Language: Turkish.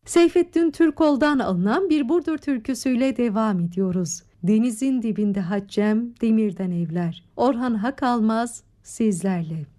Seyfettin Türkol'dan alınan bir Burdur türküsüyle devam ediyoruz. Denizin dibinde haccem, demirden evler. Orhan Hakalmaz sizlerle.